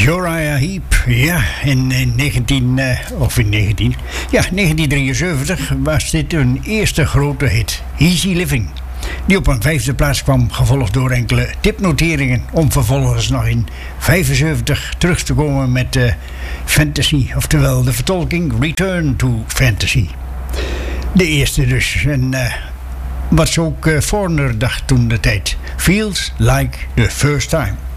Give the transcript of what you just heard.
Uriah Heep, ja, in 1973 was dit een eerste grote hit, Easy Living, die op een 5e plaats kwam, gevolgd door enkele tipnoteringen, om vervolgens nog in 75 terug te komen met Fantasy, oftewel de vertolking Return to Fantasy. De eerste dus, en wat ze ook Foreigner dacht toen de tijd, Feels Like the First Time.